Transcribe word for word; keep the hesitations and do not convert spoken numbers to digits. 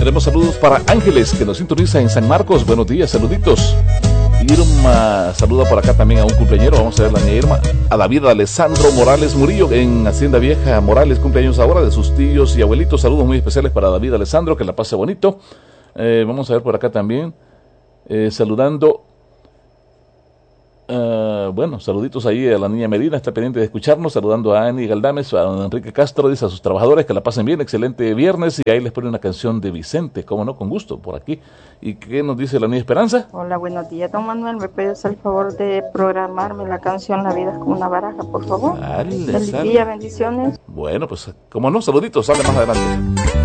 Tenemos saludos para Ángeles, que nos sintoniza en San Marcos. Buenos días, saluditos. Irma saluda por acá también a un cumpleañero. Vamos a ver la niña Irma. A David Alessandro Morales Murillo, en Hacienda Vieja Morales, cumpleaños ahora de sus tíos y abuelitos. Saludos muy especiales para David Alessandro, que la pase bonito. Eh, vamos a ver por acá también. Eh, saludando. Uh, bueno, saluditos ahí a la niña Medina, está pendiente de escucharnos, saludando a Ani Galdames, a don Enrique Castro, dice a sus trabajadores que la pasen bien, excelente viernes, y ahí les pone una canción de Vicente, cómo no, con gusto, por aquí. ¿Y qué nos dice la niña Esperanza? Hola, buenos días, don Manuel, ¿me puedes hacer el favor de programarme la canción La vida es como una baraja, por favor? Dale, Feliz sale. día, bendiciones. Bueno, pues, cómo no, saluditos, sale más adelante.